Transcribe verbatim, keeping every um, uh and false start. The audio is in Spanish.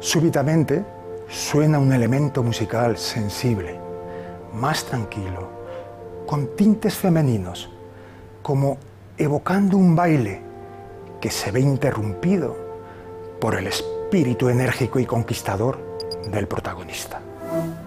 Súbitamente suena un elemento musical sensible, más tranquilo, con tintes femeninos, como evocando un baile que se ve interrumpido por el espíritu enérgico y conquistador del protagonista.